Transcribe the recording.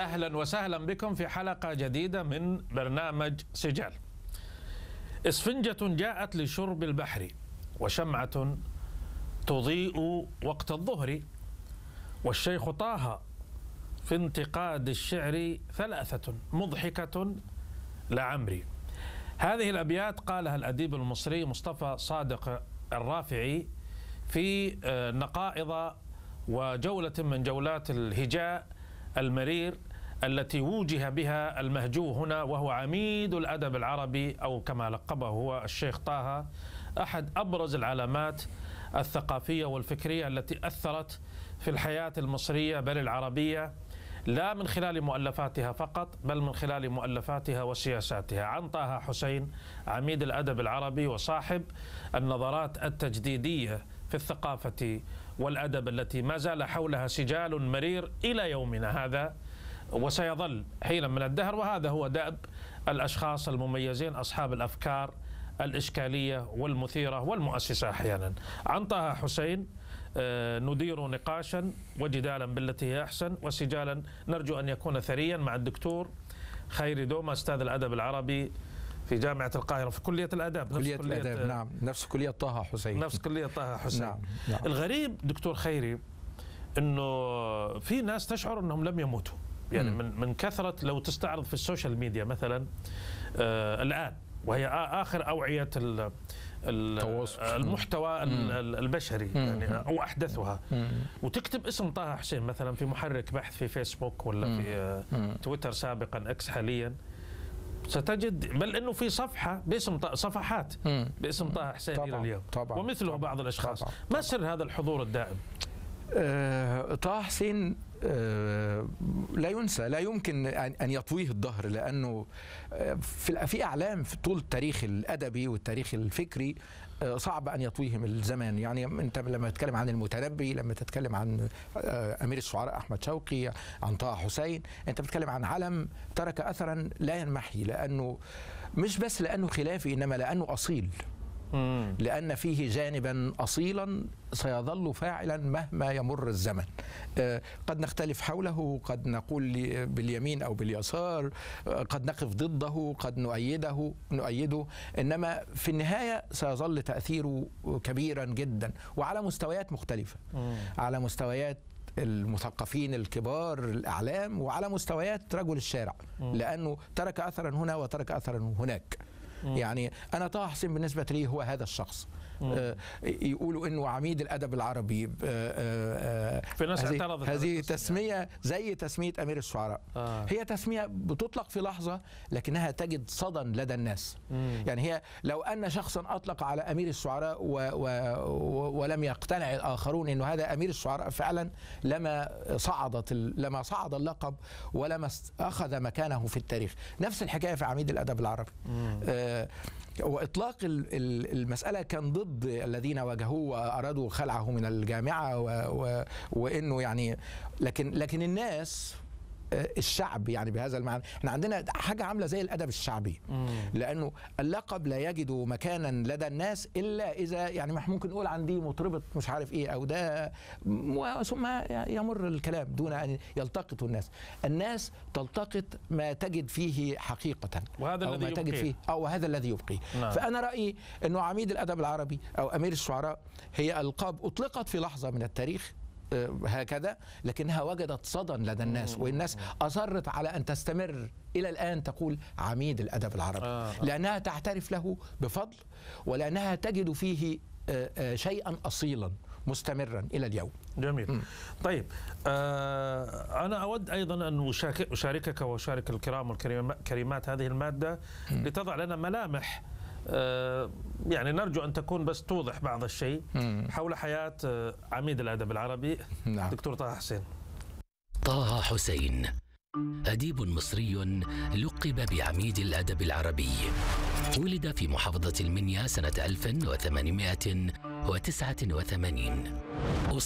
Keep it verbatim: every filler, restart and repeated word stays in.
أهلا وسهلا بكم في حلقة جديدة من برنامج سجال. إسفنجة جاءت لشرب البحر، وشمعة تضيء وقت الظهر، والشيخ طه في انتقاد الشعر ثلاثة مضحكة لعمري. هذه الأبيات قالها الأديب المصري مصطفى صادق الرافعي في نقائض وجولة من جولات الهجاء المرير التي وجه بها المهجو هنا، وهو عميد الأدب العربي، أو كما لقبه هو الشيخ طه، أحد أبرز العلامات الثقافية والفكرية التي أثرت في الحياة المصرية بل العربية، لا من خلال مؤلفاتها فقط بل من خلال مؤلفاتها وسياساتها. عن طه حسين، عميد الأدب العربي وصاحب النظرات التجديدية في الثقافة والأدب التي ما زال حولها سجال مرير إلى يومنا هذا وسيظل حينا من الدهر، وهذا هو دأب الأشخاص المميزين أصحاب الأفكار الإشكالية والمثيرة والمؤسسة أحيانا. عن طه حسين ندير نقاشا وجدالا بالتي هي أحسن، وسجالا نرجو أن يكون ثريا مع الدكتور خيري دوما، أستاذ الأدب العربي في جامعة القاهرة في كلية الآداب. كلية الآداب، نعم، نفس كلية طه حسين. نفس كلية طه حسين. نعم. نعم. الغريب دكتور خيري أنه في ناس تشعر أنهم لم يموتوا، يعني م. من من كثرة، لو تستعرض في السوشيال ميديا مثلا آه الآن، وهي آخر أوعية ال المحتوى البشري يعني أو أحدثها، وتكتب اسم طه حسين مثلا في محرك بحث في فيسبوك ولا في تويتر سابقا اكس حاليا، ستجد بل انه في صفحه باسم صفحات باسم طه حسين الى اليوم، طبعا ومثله طبعا بعض الاشخاص. طبعا ما سر هذا الحضور الدائم؟ آه طه حسين آه لا ينسى، لا يمكن ان يطويه الدهر، لانه في في اعلام في طول التاريخ الادبي والتاريخ الفكري آه صعب ان يطويهم الزمان. يعني انت لما تتكلم عن المتنبي، لما تتكلم عن آه امير الشعراء احمد شوقي، عن طه حسين، انت بتتكلم عن علم ترك اثرا لا ينمحي، لانه مش بس لانه خلافي، انما لانه اصيل، لأن فيه جانبا أصيلا سيظل فاعلا مهما يمر الزمن. قد نختلف حوله، قد نقول باليمين أو باليسار، قد نقف ضده، قد نؤيده نؤيده إنما في النهاية سيظل تأثيره كبيرا جدا، وعلى مستويات مختلفة، على مستويات المثقفين الكبار الأعلام، وعلى مستويات رجل الشارع، لأنه ترك أثرا هنا وترك أثرا هناك. يعني أنا طه حسين بالنسبة لي هو هذا الشخص. آه يقولوا إنه عميد الأدب العربي. آه آه في ناس اعترضت هذه تسمية زي تسمية أمير الشعراء. آه. هي تسمية بتطلق في لحظة لكنها تجد صدى لدى الناس. مم. يعني هي لو أن شخصا أطلق على أمير الشعراء و و و ولم يقتنع الآخرون إنه هذا أمير الشعراء فعلا، لما صعدت لما صعد اللقب ولما أخذ مكانه في التاريخ. نفس الحكاية في عميد الأدب العربي. آه وإطلاق المسألة كان ضد الذين واجهوه وأرادوا خلعه من الجامعة، و و وإنه يعني لكن لكن الناس، الشعب، يعني بهذا المعنى احنا عندنا حاجة عاملة زي الأدب الشعبي، لأنه اللقب لا يجد مكانا لدى الناس إلا إذا يعني ممكن نقول عندي مطربة مش عارف إيه أو ده، ثم يمر الكلام دون أن يلتقط الناس. الناس تلتقط ما تجد فيه حقيقة، وهذا أو الذي ما تجد يبقيه. فيه أو هذا الذي يبقيه. نعم. فأنا رأيي أنه عميد الأدب العربي أو أمير الشعراء هي ألقاب أطلقت في لحظة من التاريخ هكذا، لكنها وجدت صدى لدى الناس، والناس أصرت على أن تستمر إلى الآن تقول عميد الأدب العربي، آه. لأنها تعترف له بفضل، ولأنها تجد فيه شيئا أصيلا مستمرا إلى اليوم. جميل. م. طيب آه أنا أود أيضا أن أشاركك وأشارك الكرام والكريمات هذه المادة م. لتضع لنا ملامح، آه يعني نرجو أن تكون بس توضح بعض الشيء مم. حول حياة آه عميد الأدب العربي. نعم. دكتور طه حسين. طه حسين أديب مصري لقب بعميد الأدب العربي. ولد في محافظة المنيا سنة ألف وثمانمائة وتسعة وثمانين.